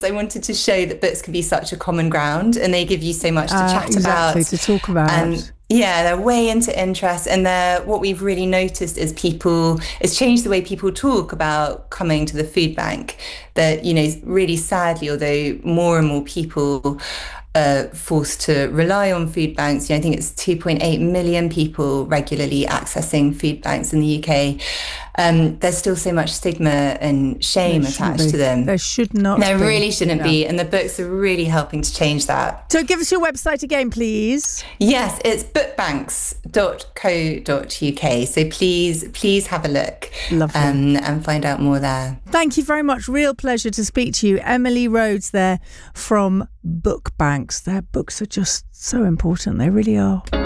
I wanted to show that books can be such a common ground, and they give you so much to chat about. Exactly, to talk about. And yeah, they're way into interest, and what we've really noticed is it's changed the way people talk about coming to the food bank. That, really sadly, although more and more people are forced to rely on food banks, I think it's 2.8 million people regularly accessing food banks in the UK. There's still so much stigma and shame attached to them. There should not There be. really shouldn't be. And the books are really helping to change that. So give us your website again, please. Yes, it's bookbanks.co.uk. So please have a look. Lovely. And find out more there. Thank you very much. Real pleasure to speak to you. Emily Rhodes there from Book Banks. Their books are just so important. They really are.